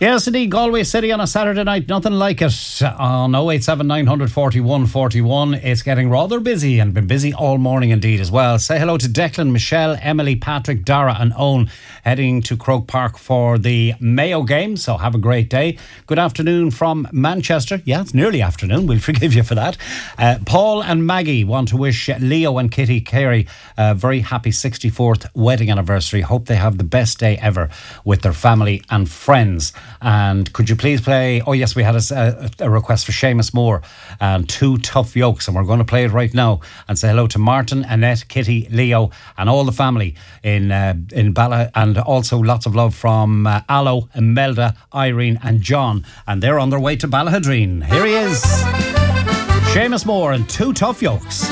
Yes, indeed, Galway City on a Saturday night, nothing like it. On 087 941 41. It's getting rather busy and been busy all morning indeed as well. Say hello to Declan, Michelle, Emily, Patrick, Dara and Owen heading to Croke Park for the Mayo game, so have a great day. Good afternoon from Manchester. Yeah, it's nearly afternoon, we'll forgive you for that. Paul and Maggie want to wish Leo and Kitty Carey a very happy 64th wedding anniversary. Hope they have the best day ever with their family and friends. And could you please play, oh yes, we had a request for Seamus Moore and Two Tough Yokes, and we're going to play it right now and say hello to Martin, Annette, Kitty, Leo and all the family in Bala, and also lots of love from Allo, Imelda, Irene and John, and they're on their way to Ballahadreen. Here he is, Seamus Moore and Two Tough Yokes.